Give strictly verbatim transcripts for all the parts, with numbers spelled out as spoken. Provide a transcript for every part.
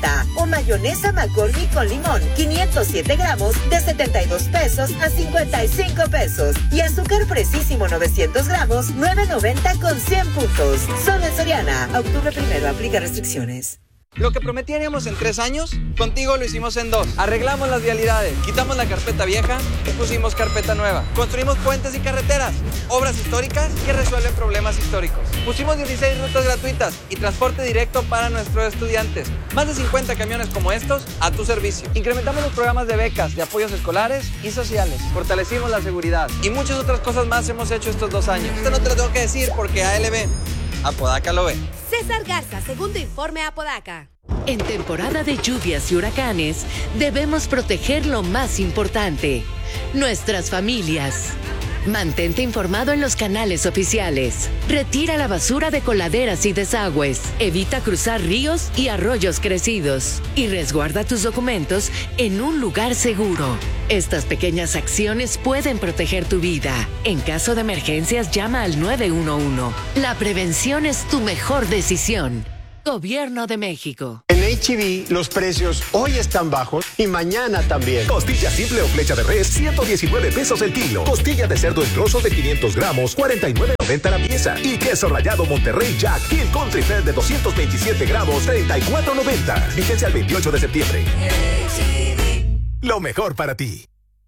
noventa. O mayonesa McCormick con limón, quinientos siete gramos, de setenta y dos pesos a cincuenta y cinco pesos. Y azúcar Precisísimo novecientos gramos, nueve noventa con cien puntos. Solo en Soriana. Octubre primero, aplica restricciones. Lo que prometíamos en tres años, contigo lo hicimos en dos. Arreglamos las vialidades, quitamos la carpeta vieja y pusimos carpeta nueva. Construimos puentes y carreteras, obras históricas que resuelven problemas históricos. Pusimos dieciséis rutas gratuitas y transporte directo para nuestros estudiantes. Más de cincuenta camiones como estos a tu servicio. Incrementamos los programas de becas, de apoyos escolares y sociales. Fortalecimos la seguridad y muchas otras cosas más hemos hecho estos dos años. Esto no te lo tengo que decir porque A L B, Apodaca lo ve. César Garza, segundo informe Apodaca. En temporada de lluvias y huracanes, debemos proteger lo más importante, nuestras familias. Mantente informado en los canales oficiales. Retira la basura de coladeras y desagües. Evita cruzar ríos y arroyos crecidos. Y resguarda tus documentos en un lugar seguro. Estas pequeñas acciones pueden proteger tu vida. En caso de emergencias, llama al nueve uno uno. La prevención es tu mejor decisión. Gobierno de México. En H E B los precios hoy están bajos y mañana también. Costilla simple o flecha de res, ciento diecinueve pesos el kilo. Costilla de cerdo en trozos de quinientos gramos, cuarenta y nueve noventa la pieza. Y queso rallado Monterrey Jack Hill Country Fair de doscientos veintisiete gramos, treinta y cuatro noventa. Vigencia el veintiocho de septiembre. H E B. Lo mejor para ti.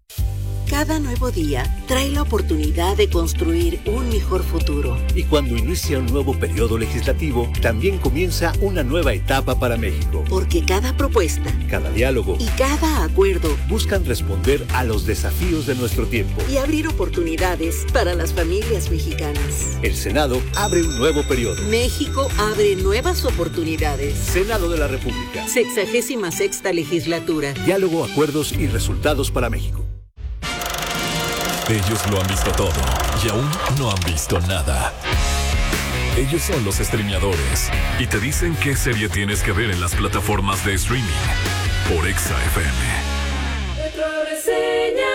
Cada nuevo día trae la oportunidad de construir un mejor futuro. Y cuando inicia un nuevo periodo legislativo, también comienza una nueva etapa para México. Porque cada propuesta, cada diálogo y cada acuerdo buscan responder a los desafíos de nuestro tiempo y abrir oportunidades para las familias mexicanas. El Senado abre un nuevo periodo. México abre nuevas oportunidades. Senado de la República. Sexagésima sexta legislatura. Diálogo, acuerdos y resultados para México. Ellos lo han visto todo y aún no han visto nada. Ellos son los streameadores y te dicen qué serie tienes que ver en las plataformas de streaming por Exa F M. Retroreseña.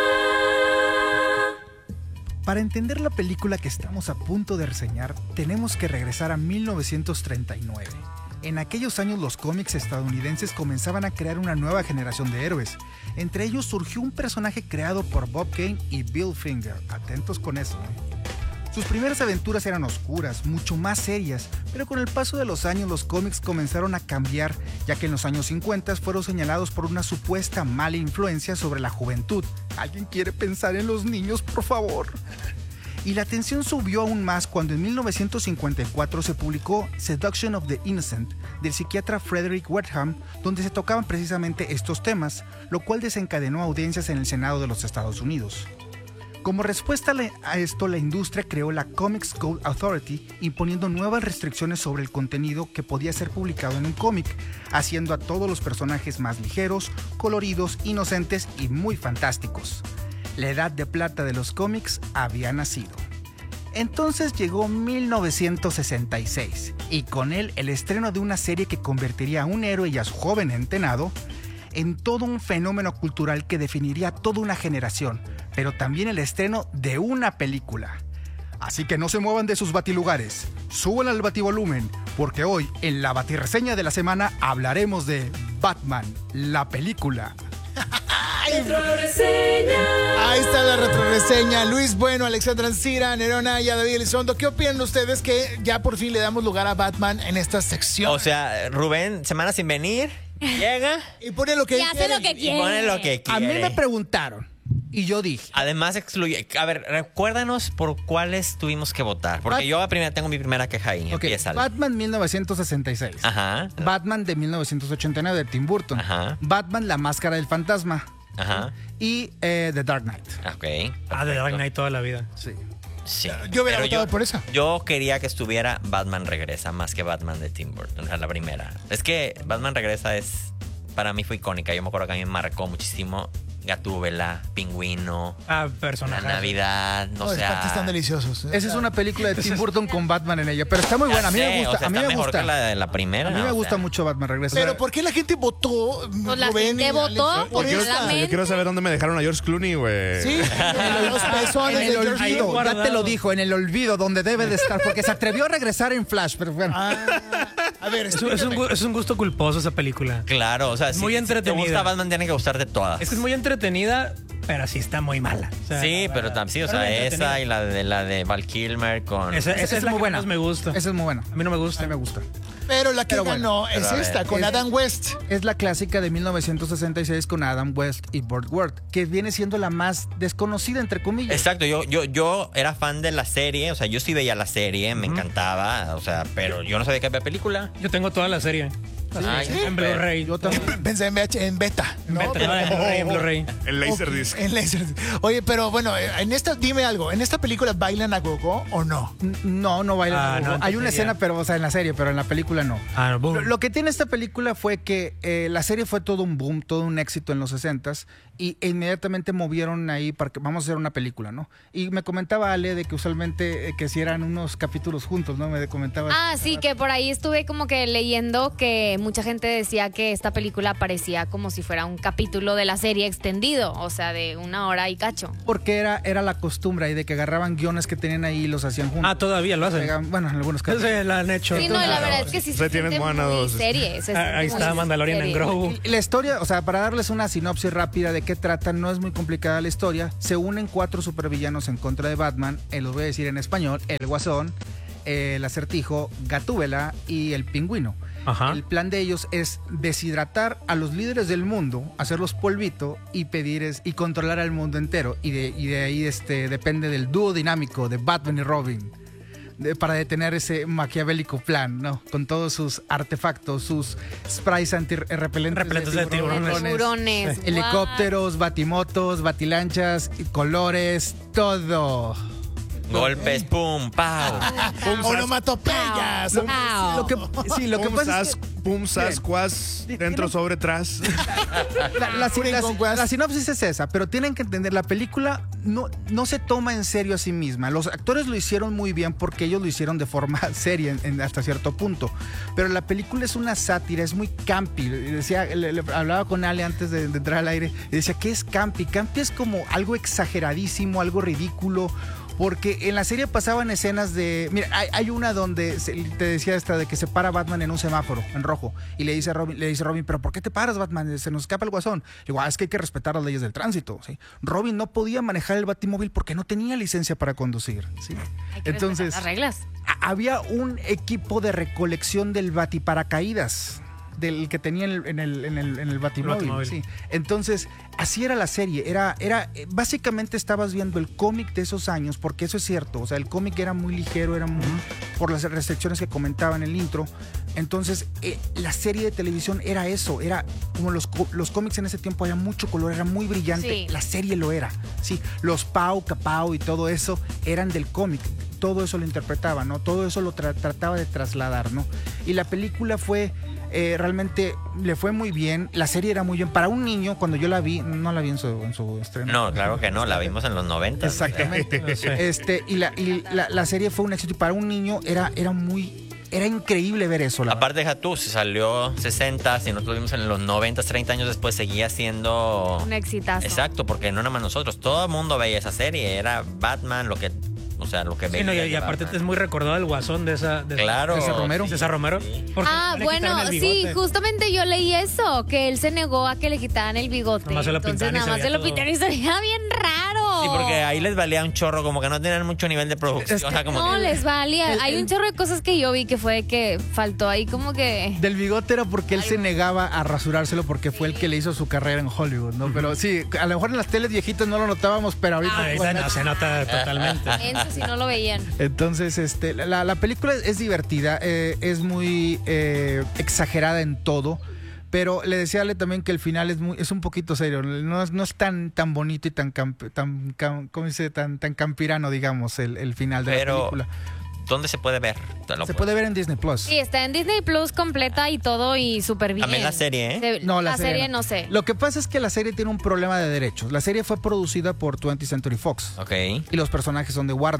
Para entender la película que estamos a punto de reseñar, tenemos que regresar a mil novecientos treinta y nueve. En aquellos años los cómics estadounidenses comenzaban a crear una nueva generación de héroes. Entre ellos surgió un personaje creado por Bob Kane y Bill Finger. Atentos con eso, ¿eh? Sus primeras aventuras eran oscuras, mucho más serias, pero con el paso de los años los cómics comenzaron a cambiar, ya que en los años cincuenta fueron señalados por una supuesta mala influencia sobre la juventud. ¿Alguien quiere pensar en los niños, por favor? Y la tensión subió aún más cuando en mil novecientos cincuenta y cuatro se publicó Seduction of the Innocent del psiquiatra Frederick Wertham, donde se tocaban precisamente estos temas, lo cual desencadenó audiencias en el Senado de los Estados Unidos. Como respuesta a esto, la industria creó la Comics Code Authority, imponiendo nuevas restricciones sobre el contenido que podía ser publicado en un cómic, haciendo a todos los personajes más ligeros, coloridos, inocentes y muy fantásticos. La edad de plata de los cómics había nacido. Entonces llegó mil novecientos sesenta y seis, y con él el estreno de una serie que convertiría a un héroe y a su joven entrenado en todo un fenómeno cultural que definiría toda una generación, pero también el estreno de una película. Así que no se muevan de sus batilugares, suban al bativolumen, porque hoy en la batirreseña de la semana hablaremos de Batman, la película. Retroreseña. Ahí está la retroreseña. Luis Bueno, Alexandra Ancira, Nerona y a David Elizondo. ¿Qué opinan ustedes que ya por fin le damos lugar a Batman en esta sección? O sea, Rubén, semana sin venir, llega y pone lo que y hace lo que quiere. Y pone lo que quiere. A mí me preguntaron y yo dije. Además excluye. A ver, recuérdanos por cuáles tuvimos que votar. Porque Bat- yo a primera, tengo mi primera queja ahí. Okay. Empieza. Batman mil novecientos sesenta y seis. Ajá. Batman de mil novecientos ochenta y nueve de Tim Burton. Ajá. Batman, la máscara del fantasma. Ajá. Y eh, The Dark Knight. Ok. Ah, The Dark Knight toda la vida. Sí. Sí. Yo hubiera Pero votado yo, por esa. Yo quería que estuviera Batman Regresa más que Batman de Tim Burton, a la primera. Es que Batman Regresa es, para mí fue icónica. Yo me acuerdo que a mí me marcó muchísimo. Gatúbela, Pingüino, ah, personaje. La Navidad, no, no sea... Los partes están deliciosos. Esa es una película de Tim Burton con Batman en ella, pero está muy buena. A mí sé, me gusta. O sea, a mí está me mejor gusta. que la de la primera. A mí me o gusta sea. mucho Batman Regresa. Pero ¿por qué la gente votó? Pues la Rubén gente votó por yo, quiero, yo quiero saber dónde me dejaron a George Clooney, güey. Sí, en los pezones en de el George olvido, Clooney. ya te lo dijo, en el olvido, donde debe de estar, porque se atrevió a regresar en Flash, pero bueno. Ah, A ver, es un, es, un, es un gusto culposo esa película. Claro, o sea, es si, muy entretenida. Si te gusta Batman, tiene que gustarte todas. Es que es muy entretenida, pero sí está muy mala. O sea, sí, pero también, sí, o sea, esa y la de la de Val Kilmer con. Esa, esa, esa es, es muy buena. Me gusta. Esa es muy buena. A mí no me gusta. A mí me gusta. Pero la que pero ganó bueno, es esta, ver, con es, Adam West. Es la clásica de mil novecientos sesenta y seis con Adam West y Burt Ward, que viene siendo la más desconocida, entre comillas. Exacto, yo, yo, yo era fan de la serie, o sea, yo sí veía la serie, me uh-huh. encantaba, o sea, pero yo no sabía que había película. Yo tengo toda la serie. Sí, Ay, sí, en Blu-ray. Yo también pensé en, en beta. En ¿no? beta, no, en Blu-ray, en Blu-ray. En Laserdisc. En Laserdisc. Oye, pero bueno, en esta, dime algo, ¿en esta película bailan a gogo o no? No, no bailan ah, a gogo. No, Hay una sería. escena, pero, o sea, en la serie, pero en la película no. Ah, lo, lo que tiene esta película fue que eh, la serie fue todo un boom, todo un éxito en los sesentas y e inmediatamente movieron ahí para que vamos a hacer una película, ¿no? Y me comentaba Ale de que usualmente eh, que si eran unos capítulos juntos, ¿no? Me comentaba. Ah, sí, que por ahí estuve como que leyendo que mucha gente decía que esta película parecía como si fuera un capítulo de la serie extendido, o sea, de una hora y cacho. Porque era, era la costumbre ahí de que agarraban guiones que tenían ahí y los hacían juntos. Ah, todavía lo hacen. Pegaban, bueno, en algunos casos. Sí, la han hecho. Sí, no, la verdad es que sí se siente muy serie. Ah, ahí está Mandalorian en Grogu. La historia, o sea, para darles una sinopsis rápida de qué trata, no es muy complicada la historia. Se unen cuatro supervillanos en contra de Batman, eh, los voy a decir en español, el Guasón, eh, el Acertijo, Gatúbela y el Pingüino. Ajá. El plan de ellos es deshidratar a los líderes del mundo, hacerlos polvito y pedir es, y controlar al mundo entero. Y de, y de ahí este, depende del dúo dinámico de Batman y Robin de, para detener ese maquiavélico plan, ¿no? Con todos sus artefactos, sus sprays antirrepelentes repelentes de tiburones, de tiburones. Sí. Helicópteros, batimotos, batilanchas, colores, todo. Golpes, pum, pau. Onomatopeyas. Lo, lo que, sí, lo que pum, pasa sas, es que... Pum, sas, cuas, dentro, sobre, tras. La, la, la, la sinopsis es esa, pero tienen que entender, la película no, no se toma en serio a sí misma. Los actores lo hicieron muy bien porque ellos lo hicieron de forma seria en, en, hasta cierto punto. Pero la película es una sátira, es muy campi. Decía, le, le, hablaba con Ale antes de, de entrar al aire y decía, ¿qué es campi? Campi es como algo exageradísimo, algo ridículo. Porque en la serie pasaban escenas de... Mira, hay, hay una donde se, te decía esta de que se para Batman en un semáforo, en rojo. Y le dice a Robin, le dice a Robin, ¿pero por qué te paras, Batman? Se nos escapa el guasón. Digo, ah, es que hay que respetar las leyes del tránsito, ¿sí? Robin no podía manejar el Batimóvil porque no tenía licencia para conducir, ¿sí? Hay que Entonces, las reglas. A, había un equipo de recolección del Batiparacaídas, del que tenía en el, en el, en el, en el Batimóvil, Batimóvil. Sí. Entonces, así era la serie. Era, era, básicamente estabas viendo el cómic de esos años, porque eso es cierto. O sea, el cómic era muy ligero, era muy, uh-huh. por las restricciones que comentaba en el intro. Entonces, eh, la serie de televisión era eso. Era como los, los cómics en ese tiempo, había mucho color, era muy brillante. Sí. La serie lo era. Sí, los Pau, Capau y todo eso eran del cómic. Todo eso lo interpretaba, ¿no? Todo eso lo tra- trataba de trasladar, ¿no? Y la película fue... Eh, realmente le fue muy bien. La serie era muy bien. Para un niño, cuando yo la vi, no la vi en su, en su estreno. No, claro que no, la vimos en los noventa. Exactamente. este, y la, y la, la serie fue un éxito. Y para un niño era, era muy... Era increíble ver eso. La Aparte, deja tú, se salió sesenta, si nosotros vimos en los noventa, treinta años después, seguía siendo... un exitazo. Exacto, porque no nada más nosotros. Todo el mundo veía esa serie. Era Batman, lo que... O sea, lo que sí, no, y, y aparte es muy recordado el guasón de esa... De claro. César Romero. César Romero. Sí. Ah, bueno, sí, justamente yo leí eso, que él se negó a que le quitaran el bigote. Nada más se lo Entonces pintaron nada más se lo pintaron y se veía bien raro. Sí, porque ahí les valía un chorro, como que no tenían mucho nivel de producción. Es que, o sea, como no, que... les valía. Hay un chorro de cosas que yo vi que fue que faltó ahí como que... Del bigote era porque él Ay, se negaba a rasurárselo porque sí. fue el que le hizo su carrera en Hollywood, ¿no? Pero sí, a lo mejor en las teles viejitas no lo notábamos, pero ahorita... Ah, bueno, no, se nota totalmente. Eso si no lo veían. Entonces, este, la, la película es divertida, eh, es muy eh, exagerada en todo, pero le decía a Ale también que el final es muy, es un poquito serio, no es, no es tan, tan bonito y tan, camp, tan, cam, ¿cómo dice? tan, tan campirano, digamos, el, el final de pero... la película. ¿Dónde se puede ver? Se puede ver en Disney Plus. Sí, está en Disney Plus completa y todo y súper bien. También la serie, ¿eh? Se, no, la, la serie, serie no. no sé. Lo que pasa es que la serie tiene un problema de derechos. La serie fue producida por twentieth Century Fox. Ok. Y los personajes son de Warner.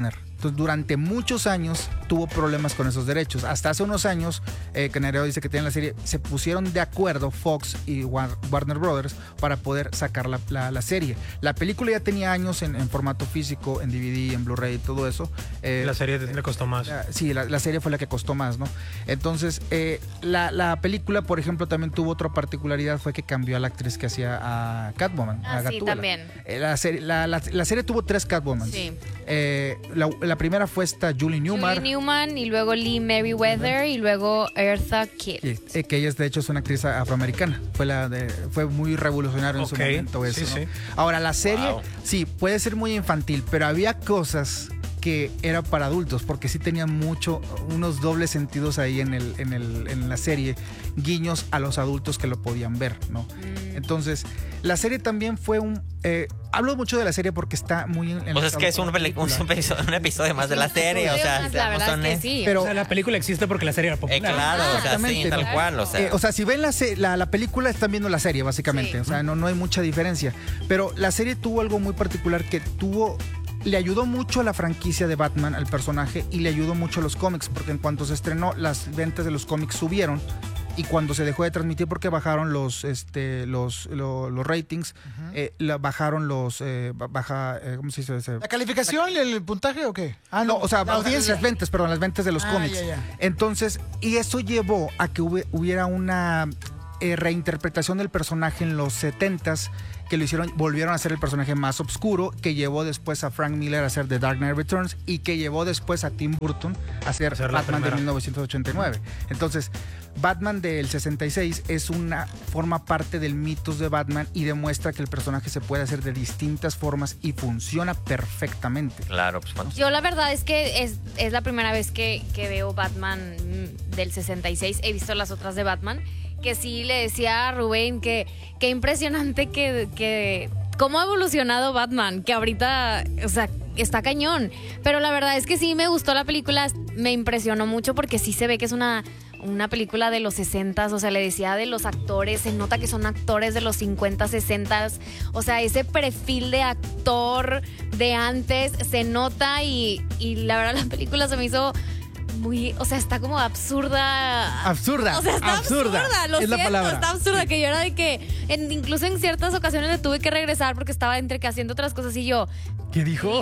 Entonces, durante muchos años tuvo problemas con esos derechos. Hasta hace unos años, eh, que Nereo dice que tiene la serie, se pusieron de acuerdo Fox y War- Warner Brothers para poder sacar la, la, la serie. La película ya tenía años en, en formato físico, en D V D, en Blu-ray y todo eso. Eh, La serie le costó más. la- sí, la, la serie fue la que costó más, ¿no? Entonces, eh, la, la película, por ejemplo, también tuvo otra particularidad, fue que cambió a la actriz que hacía a Catwoman, Ah, a sí, Gatúbela. también. Eh, La serie, la, la- la serie tuvo tres Catwoman. Sí. Eh, la, la primera fue esta Julie Newmar. Julie Newman y luego Lee Merriweather y luego Eartha Kitt. Sí, eh, que ella es, de hecho, es una actriz afroamericana. Fue la de, fue muy revolucionario en su Ok, momento eso, sí, ¿no? sí. Ahora, la serie, Wow. sí, puede ser muy infantil, pero había cosas que era para adultos, porque sí tenía mucho, unos dobles sentidos ahí en, el, en, el, en la serie, guiños a los adultos que lo podían ver, ¿no? Entonces, la serie también fue un... eh, hablo mucho de la serie porque está muy... En Pues es que es un, peli- un, episodio, un episodio más de la serie, o sea, La seamos verdad es que honestos. sí. Pero, O sea, la película existe porque la serie era Eh, popular. claro, o sea, sí, Exactamente, tal ¿no? cual, o sea. Eh, o sea, si ven la, se- la, la película, están viendo la serie, básicamente. Sí. O sea, no, no hay mucha diferencia. Pero la serie tuvo algo muy particular que tuvo... Le ayudó mucho a la franquicia de Batman, al personaje, y le ayudó mucho a los cómics, porque en cuanto se estrenó, las ventas de los cómics subieron. Y cuando se dejó de transmitir porque bajaron los este los lo- los ratings, eh, la- bajaron los eh, ba- baja eh, ¿cómo se dice? ese? ¿La calificación y el puntaje o qué? Ah, No, o sea, la audiencia. las ventas, perdón, las ventas de los Ah, cómics. ya, ya. Entonces, y eso llevó a que hube- hubiera una eh, reinterpretación del personaje en los setentas, que lo hicieron, volvieron a hacer el personaje más oscuro, que llevó después a Frank Miller a hacer The Dark Knight Returns y que llevó después a Tim Burton a hacer, Hacer la Batman de primera. mil novecientos ochenta y nueve. Entonces, Batman del sesenta y seis es una forma parte del mitos de Batman y demuestra que el personaje se puede hacer de distintas formas y funciona perfectamente. Claro, pues cuántos. Yo la verdad es que es, es la primera vez que, que veo Batman mm, del sesenta y seis. He visto las otras de Batman, que sí le decía a Rubén que qué impresionante que, que cómo ha evolucionado Batman, que ahorita, o sea, está cañón. Pero la verdad es que sí me gustó la película, me impresionó mucho porque sí se ve que es una, una película de los sesentas, o sea, le decía de los actores, se nota que son actores de los cincuenta, sesenta, o sea, ese perfil de actor de antes se nota y, y la verdad la película se me hizo muy, o sea, está como absurda. Absurda. O sea, está absurda. absurda, lo es la siento, palabra. está absurda, que yo era de que, en- incluso en ciertas ocasiones le tuve que regresar porque estaba entre que haciendo otras cosas y yo, ¿Qué dijo?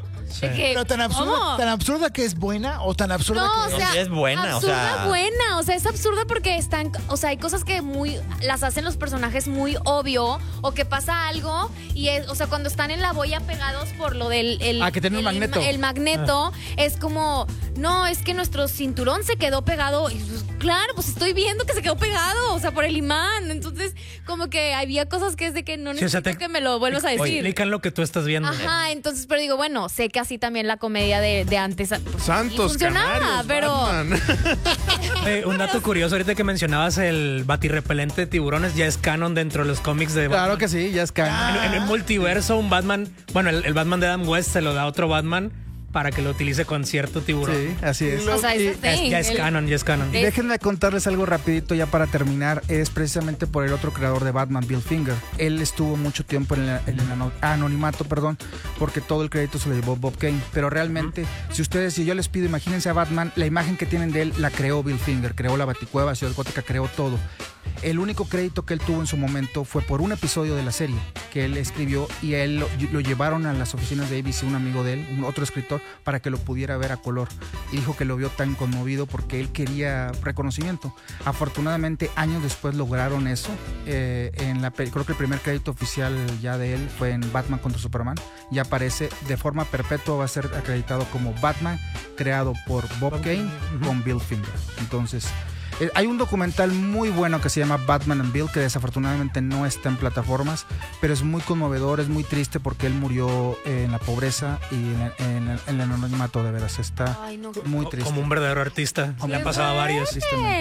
de que, Pero tan absurda, ¿cómo? tan absurda que es buena o tan absurda No, que o sea, Es buena, o absurda sea. buena, o sea, es absurda porque están, o sea, hay cosas que muy las hacen los personajes muy obvio o que pasa algo y es, o sea, cuando están en la boya pegados por lo del el, Ah, que tiene un el- magneto. el magneto, es como, no, es que nuestro cinturón se quedó pegado. Y, pues, claro, pues estoy viendo que se quedó pegado, o sea, por el imán. Entonces, como que había cosas que es de que no Sí, o sea, necesito te- que me lo vuelvas a decir. Explican lo que tú estás viendo. Ajá, entonces, pero digo, bueno, sé que así también la comedia de, de antes pues, Santos sí funcionaba, canarios, pero Batman. Eh, un dato curioso, ahorita que mencionabas el batirrepelente de tiburones, ya es canon dentro de los cómics de Batman. Claro que sí, ya es canon. En, en el multiverso, un Batman, bueno, el, el Batman de Adam West se lo da a otro Batman para que lo utilice con cierto tiburón. Sí, así es. o sea, Y- ese Ya es, thing, ya es el- canon, ya es canon. de- Déjenme contarles algo rapidito ya para terminar. Es precisamente por el otro creador de Batman, Bill Finger. Él estuvo mucho tiempo en el, en el ano- anonimato, perdón, porque todo el crédito se lo llevó Bob Kane. Pero realmente, si ustedes, si yo les pido, imagínense a Batman, la imagen que tienen de él la creó Bill Finger. Creó la Baticueva, Ciudad Gótica, creó todo. El único crédito que él tuvo en su momento fue por un episodio de la serie que él escribió y a él lo, lo llevaron a las oficinas de A B C, un amigo de él, un otro escritor, para que lo pudiera ver a color. Y dijo que lo vio tan conmovido porque él quería reconocimiento. Afortunadamente, años después lograron eso. Eh, en la, pe- creo que el primer crédito oficial ya de él fue en Batman contra Superman. Ya aparece de forma perpetua, va a ser acreditado como Batman, creado por Bob Kane con Bill Finger. Entonces... Eh, Hay un documental muy bueno que se llama Batman and Bill, que desafortunadamente no está en plataformas, pero es muy conmovedor, es muy triste porque él murió eh, en la pobreza y en, en- en el anonimato, de veras. Está Ay, no. muy triste. Como un verdadero artista. Le han pasado a varios. Tristemente.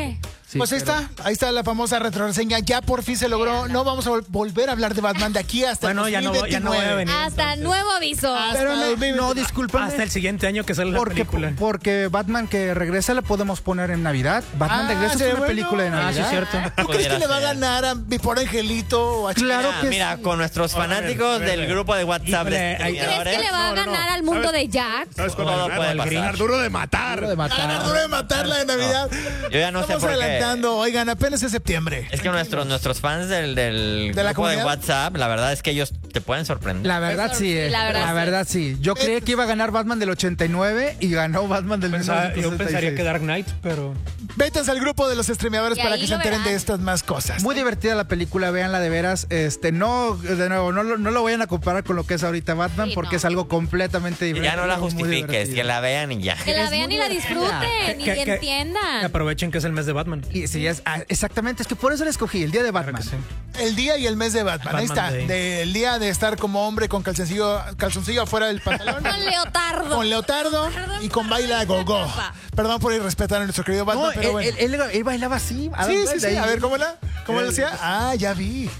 Sí, pues ahí pero- está, ahí está la famosa retroreseña. Ya por fin se logró. No vamos a vol- volver a hablar de Batman de aquí hasta Bueno, el ya no voy- ya no voy a venir. Hasta nuevo aviso. Pero no, Hasta- no, discúlpame. Hasta el siguiente año que sale la Porque, película. porque Batman que regresa la podemos poner en Navidad. Batman Ah, regresa sí, es una bueno. película de Ah, Navidad. sí, es cierto. ¿Tú crees que Pudiera le va a ser. ganar a mi pobre Angelito o a Claro Mira, que mira, sí. con nuestros fanáticos del grupo de WhatsApp Híjole, de hay- ¿Crees Exterminadores, que le va a No, no, no. ganar al mundo ¿Sabes? de Jack? ¿Sabes cuándo Todo ganar? puede El pasar. ganar duro de matar. Duro de Ah, matar. duro de matarla de Navidad. Yo ya no sé Estamos por qué. adelantando. Oigan, apenas es septiembre. Es que nuestros, nuestros fans del, del ¿De la grupo de comunidad? WhatsApp, la verdad es que ellos te pueden sorprender. La verdad sí, eh. La la verdad verdad, sí. sí. Yo creí que iba a ganar Batman del ochenta y nueve y ganó Batman del Pensaba- yo mil novecientos sesenta y seis. pensaría que Dark Knight, pero. Vétanse al grupo de los streameadores Y para ahí que se lo enteren verán. de estas más cosas. Muy divertida la película, véanla de veras. Este, no, de nuevo, no, lo- no lo vayan a comparar con lo que es ahorita Batman Sí, porque no. es algo completamente Y diferente. ya no la pero muy justifiques, divertida. que la vean y ya. Que la vean y la disfruten y Que- que- entiendan. Que aprovechen que es el mes de Batman. Y sí, es, ah, exactamente, es que por eso la escogí, el día de Batman. Claro que sí. El día y el mes de Batman. Ahí Batman está. Day. De- el día de estar como hombre con calzoncillo, calzoncillo afuera del pantalón. Con leotardo. Con leotardo y con baila gogo. Perdón por irrespetar a nuestro querido Batman, No, pero él, bueno. él- él- él bailaba así. Sí, sí, sí. A ver, ¿cómo la? ¿Cómo Él- lo hacía? Ah, ya vi.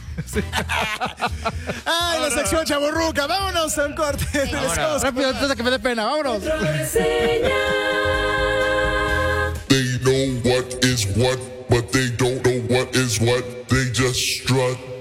Ay, la sección chaborruca. Vámonos a un corte. Regresamos. Rápido, antes de que me dé pena, vámonos. They know what is what, but they don't know what is what. They just strut.